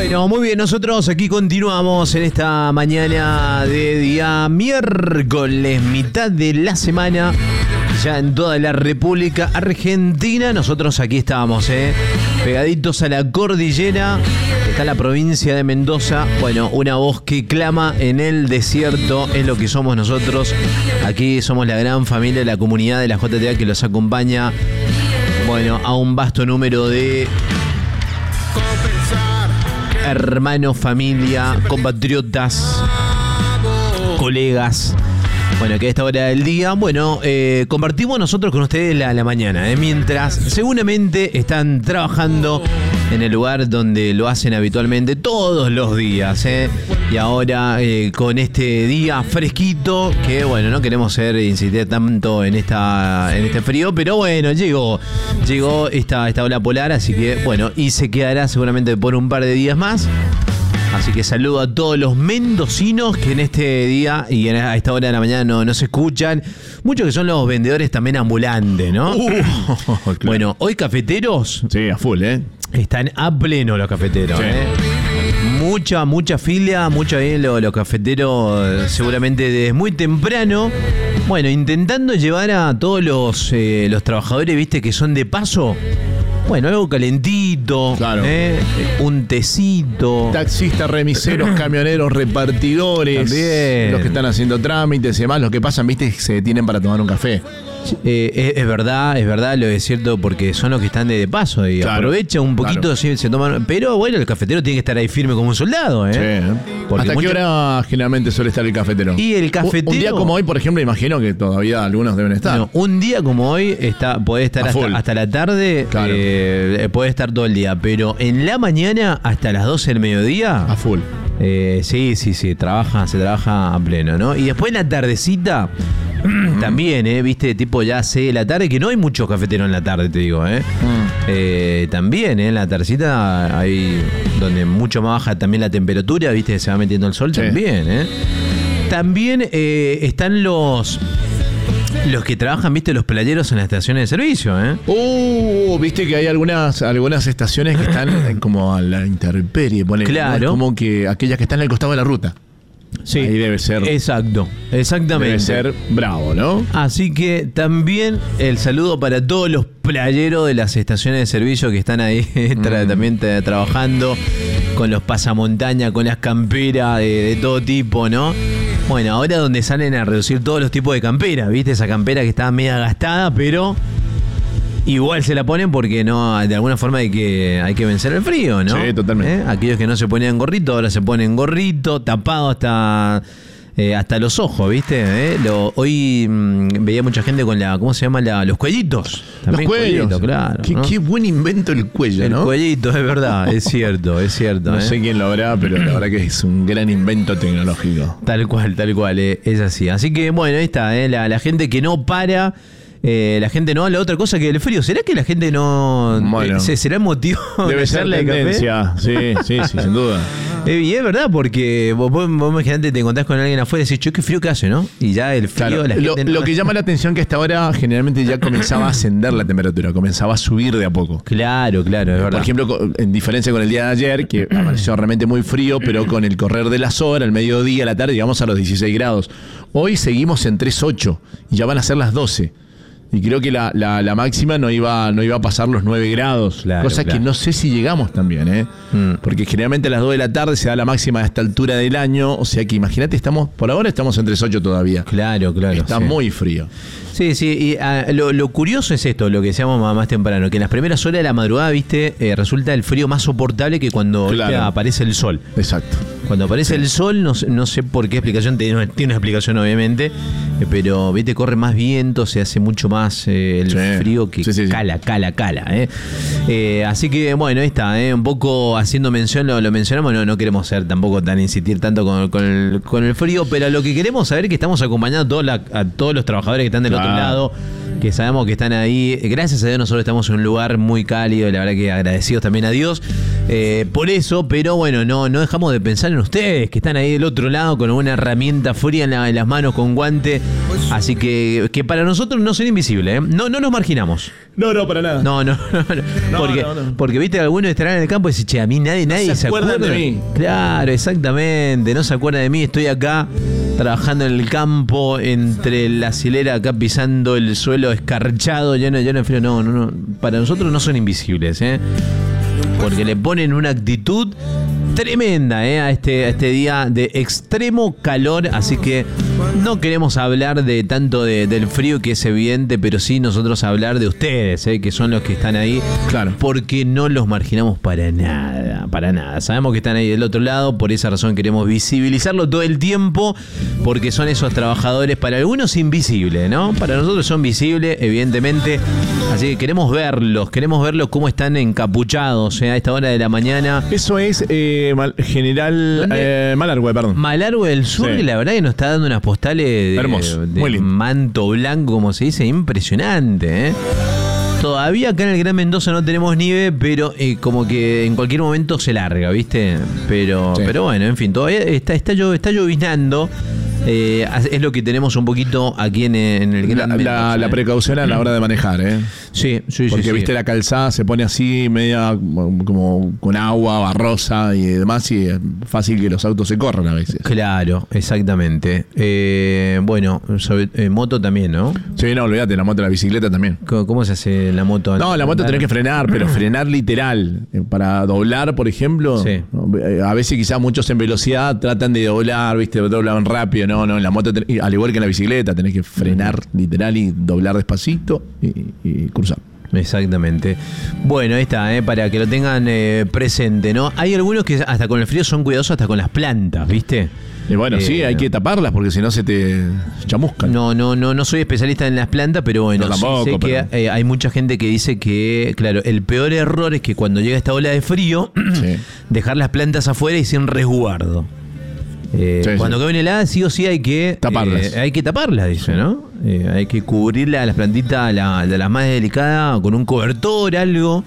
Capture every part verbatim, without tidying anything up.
Bueno, muy bien, nosotros aquí continuamos en esta mañana de día miércoles, mitad de la semana, ya en toda la República Argentina. Nosotros aquí estábamos, ¿eh? pegaditos a la cordillera. Está la provincia de Mendoza. Bueno, una voz que clama en el desierto es lo que somos nosotros. Aquí somos la gran familia, la comunidad de la J T A que los acompaña, bueno, a un vasto número de hermanos, familia, compatriotas, colegas. Bueno, que a esta hora del día, bueno, eh, compartimos nosotros con ustedes la, la mañana, ¿eh? mientras seguramente están trabajando en el lugar donde lo hacen habitualmente todos los días, ¿eh? Y ahora eh, con este día fresquito, que bueno, no queremos ser insistir tanto en esta en este frío, pero bueno, llegó, llegó esta, esta ola polar, así que bueno, y se quedará seguramente por un par de días más. Así que saludo a todos los mendocinos que en este día y a esta hora de la mañana no, no se escuchan. Muchos que son los vendedores también ambulantes, ¿no? Uh, claro. Bueno, hoy cafeteros. Sí, a full, ¿eh? Están a pleno los cafeteros, sí. ¿eh? Mucha, mucha filia, mucha bien los, los cafeteros seguramente desde muy temprano. Bueno, intentando llevar a todos los, eh, los trabajadores, viste, que son de paso. Bueno, algo calentito, claro. ¿eh? Un tecito. Taxistas, remiseros, camioneros, repartidores. También. Los que están haciendo trámites y demás. Los que pasan, viste, se detienen para tomar un café. Eh, es, es verdad, es verdad, lo es cierto, porque son los que están de, de paso y claro, aprovechan un poquito, claro. sí, se toman. Pero bueno, el cafetero tiene que estar ahí firme como un soldado, ¿eh? Sí. ¿Hasta mucho... qué hora generalmente suele estar el cafetero? Y el cafetero. Un, un día como hoy, por ejemplo, imagino que todavía algunos deben estar. No, un día como hoy está, puede estar hasta, hasta la tarde, claro. eh, puede estar todo el día, pero en la mañana hasta las doce del mediodía. A full. Eh, sí, sí, sí, trabaja, se trabaja a pleno, ¿no? Y después en la tardecita. También, ¿eh? Viste, tipo ya seis de la tarde, que no hay muchos cafeteros en la tarde, te digo, ¿eh? Mm. eh también, ¿eh? En la tardecita hay donde mucho más baja también la temperatura, viste, se va metiendo el sol, sí. También, ¿eh? También eh, están los... Los que trabajan, viste, los playeros en las estaciones de servicio, ¿eh? Uh, viste que hay algunas, algunas estaciones que están como a la intemperie, ponen, claro. Como que aquellas que están al costado de la ruta. Sí, ahí debe ser. Exacto, exactamente. Debe ser bravo, ¿no? Así que también el saludo para todos los playeros de las estaciones de servicio que están ahí tra- mm. también tra- trabajando con los pasamontañas, con las camperas de, de todo tipo, ¿no? Bueno, ahora donde salen a reducir todos los tipos de camperas, ¿viste? Esa campera que está media gastada, pero igual se la ponen porque no, de alguna forma hay que, hay que vencer el frío, ¿no? Sí, totalmente. ¿Eh? Aquellos que no se ponían gorrito, ahora se ponen gorrito, tapado hasta, eh, hasta los ojos, ¿viste? ¿Eh? Lo, hoy mmm, veía mucha gente con la, ¿cómo se llama? La, los cuellitos. También los cuellos. Cuellito, claro. Qué, ¿no? Qué buen invento el cuello, el ¿no? El cuellito, es verdad, es cierto, es cierto. No ¿eh? sé quién lo hará, pero la verdad que es un gran invento tecnológico. Tal cual, tal cual, eh, es así. Así que, bueno, ahí está, eh, la, la gente que no para... Eh, la gente no habla otra cosa que el frío. ¿Será que la gente no bueno, eh, será el motivo debe de ser tendencia? Sí, sí, sí, sin duda. Eh, y es verdad, porque vos, vos, vos imagínate, te encontrás con alguien afuera y decís, che, qué frío que hace, ¿no? Y ya el frío, claro, la lo, gente lo no... que llama la atención que hasta ahora generalmente ya comenzaba a ascender la temperatura, comenzaba a subir de a poco. Claro, claro, es verdad. Por ejemplo, en diferencia con el día de ayer, que amaneció realmente muy frío, pero con el correr de las horas, el mediodía, la tarde, llegamos a los dieciséis grados. Hoy seguimos en tres ocho y ya van a ser las doce. Y creo que la, la, la máxima no iba, no iba a pasar los nueve grados. Claro, cosa claro. que no sé si llegamos también, ¿eh? Mm. Porque generalmente a las dos de la tarde se da la máxima a esta altura del año. O sea que imagínate, estamos, por ahora estamos en tres ocho todavía. Claro, claro. Está sí. muy frío. Sí, sí. Y uh, lo, lo curioso es esto, lo que decíamos más, más temprano, que en las primeras horas de la madrugada, viste, eh, resulta el frío más soportable que cuando claro. ¿viste, aparece el sol. Exacto. Cuando aparece sí. el sol, no, no sé por qué explicación, tiene, tiene una explicación obviamente, eh, pero viste, corre más viento, se hace mucho más eh, el sí. frío que sí, sí, cala, sí. cala, cala. Eh. Eh, así que bueno, ahí está, eh, un poco haciendo mención, lo, lo mencionamos, no, no queremos ser tampoco tan insistir tanto con, con, el, con el frío, pero lo que queremos saber es que estamos acompañando a, toda la, a todos los trabajadores que están del claro. otro lado, que sabemos que están ahí. Gracias a Dios nosotros estamos en un lugar muy cálido y la verdad que agradecidos también a Dios eh, por eso, pero bueno, no, no dejamos de pensar en ustedes que están ahí del otro lado con una herramienta fría en, la, en las manos, con guante, Así que, que para nosotros no son invisibles, ¿eh? No, no nos marginamos. No, no, para nada. No, no, no. No, porque, no, no. porque, viste, algunos estarán en el campo y dicen, che, a mí nadie, nadie se se, acuerdan acuerda de mí. Claro, exactamente. No se acuerda de mí. Estoy acá trabajando en el campo, entre la hilera, acá pisando el suelo escarchado, lleno, lleno de frío. No, no, no. Para nosotros no son invisibles, ¿eh? Porque le ponen una actitud tremenda, ¿eh? a, este, a este día de extremo calor, así que no queremos hablar de tanto de, del frío, que es evidente, pero sí nosotros hablar de ustedes, ¿eh? que son los que están ahí, claro, porque no los marginamos para nada, para nada. Sabemos que están ahí del otro lado, por esa razón queremos visibilizarlo todo el tiempo, porque son esos trabajadores, para algunos invisibles, ¿no? Para nosotros son visibles, evidentemente, así que queremos verlos, queremos verlos cómo están encapuchados, ¿eh? a esta hora de la mañana. Eso es eh, mal, General eh, Malargüe, perdón. Malargüe del Sur, sí. Que la verdad que nos está dando unas postales de, hermoso, de muy lindo. Manto blanco, como se dice, impresionante, ¿eh? Todavía acá en el Gran Mendoza no tenemos nieve, pero eh, como que en cualquier momento se larga, ¿viste? Pero, sí. pero bueno, en fin, todavía está, está, llo, está lloviznando. Eh, es lo que tenemos un poquito aquí en, en el Gran la, Mendoza. La, la precaución a la hora de manejar, ¿eh? Sí, sí, Porque sí, viste sí. la calzada se pone así, media como con agua, barrosa y demás, y es fácil que los autos se corran a veces. Claro, exactamente. Eh, bueno, sobre, eh, moto también, ¿no? Sí, no, olvídate, la moto y la bicicleta también. ¿Cómo, cómo se hace la moto? No, la moto tenés que frenar, pero frenar literal. Para doblar, por ejemplo, sí. A veces quizás muchos en velocidad tratan de doblar, viste, doblan rápido. No, no, en la moto, tenés, al igual que en la bicicleta, tenés que frenar literal y doblar despacito y, y cruzar. Exactamente. Bueno, ahí está, ¿eh? Para que lo tengan eh, presente, ¿no? Hay algunos que hasta con el frío son cuidadosos hasta con las plantas, ¿viste? Y bueno, eh, sí, hay que taparlas porque si no se te chamuscan. No, no, no, no soy especialista en las plantas, pero bueno, no, tampoco, sí sé pero... que eh, hay mucha gente que dice que, claro, el peor error es que cuando llega esta ola de frío, sí. dejar las plantas afuera y sin resguardo. Eh, sí, cuando sí. cae una helada, sí o sí hay que taparlas. Eh, hay que taparlas, dice, ¿no? Eh, hay que cubrirla a las plantitas, la, de las más delicadas, con un cobertor, algo.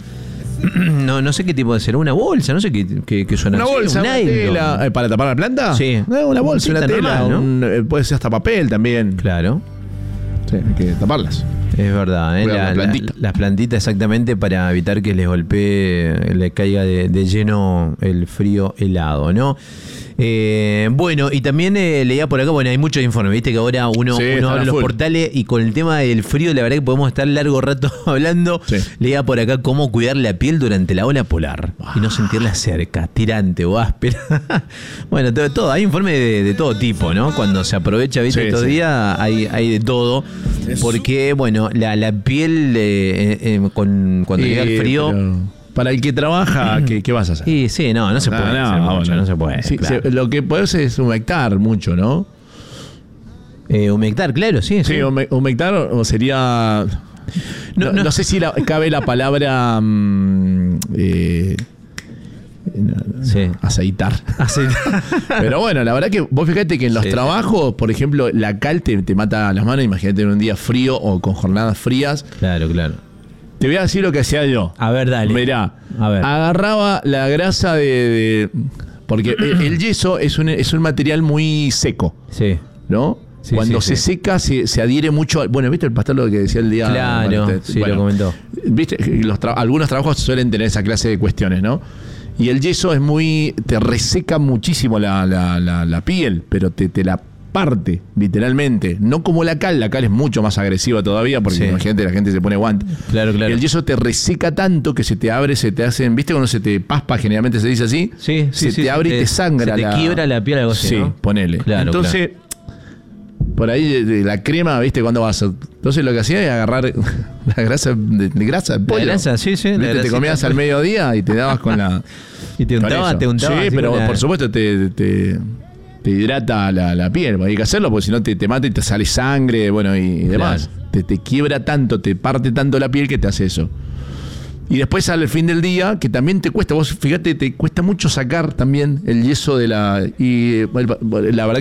No, no sé qué tipo de ser, una bolsa, no sé qué, qué, qué suena. Una bolsa, una tela, ¿para tapar la planta? Sí. No, una bolsa, una tela, normal, ¿no? un, puede ser hasta papel también. Claro. Sí, hay que taparlas. Es verdad, ¿eh? La, la plantita. La, las plantitas exactamente para evitar que les golpee, le caiga de, de lleno el frío helado, ¿no? Eh, bueno, y también eh, leía por acá, bueno, hay muchos informes, viste que ahora uno, sí, uno abre los full. portales y con el tema del frío, la verdad que podemos estar largo rato hablando. Sí. Leía por acá cómo cuidar la piel durante la ola polar wow. y no sentirla cerca, tirante o áspera. Bueno, todo, todo, hay informes de, de todo tipo, ¿no? Cuando se aprovecha, viste, sí, estos sí. días hay, hay de todo. Eso. Porque, bueno, la, la piel eh, eh, con, cuando sí, llega el frío... Pero... Para el que trabaja, ¿qué, qué vas a hacer? Sí, sí, no, no se puede. No, no, mucho, no se puede. Sí, claro. se, lo que puedes es humectar mucho, ¿no? Eh, humectar, claro, sí. Sí, sí. humectar o sería... No, no, no. no sé si la, cabe la palabra... Um, eh, sí. Aceitar. Aceitar. Pero bueno, la verdad que vos fíjate que en los sí, trabajos, sí. por ejemplo, la cal te, te mata las manos. Imagínate en un día frío o con jornadas frías. Claro, claro. Te voy a decir lo que hacía yo. A ver, dale. Mirá, a ver. agarraba la grasa de... de porque el, el yeso es un, es un material muy seco. Sí. ¿No? Sí, Cuando sí, se sí. seca, se, se adhiere mucho... Bueno, ¿viste el pastor lo que decía el día? Claro, bueno, te, sí, bueno, lo comentó. ¿Viste? Los tra- algunos trabajos suelen tener esa clase de cuestiones, ¿no? Y el yeso es muy... Te reseca muchísimo la, la, la, la piel, pero te, te la parte, literalmente. No como la cal, la cal es mucho más agresiva todavía, porque sí. imagínate, la gente se pone guante. Claro, claro. El yeso te reseca tanto que se te abre, se te hacen, ¿viste cuando se te paspa, generalmente se dice así? Sí, se sí, te sí, abre se y te sangra. Se te la... quiebra la piel, algo así, Sí, ¿no? ponele. Claro, Entonces, claro. por ahí de, de la crema, ¿viste? Cuando vas a... Entonces lo que hacía es agarrar la grasa de, de grasa de pollo. La grasa, sí, sí. ¿Viste? Te comías al mediodía y te dabas con la... Y te untaba, te untaba. Sí, pero la... por supuesto te... te te hidrata la, la piel, hay que hacerlo porque si no te, te mata y te sale sangre, bueno, y, y demás. Claro. Te, te quiebra tanto, te parte tanto la piel que te hace eso. Y después al fin del día, que también te cuesta, vos fíjate, te cuesta mucho sacar también el yeso de la... Y la verdad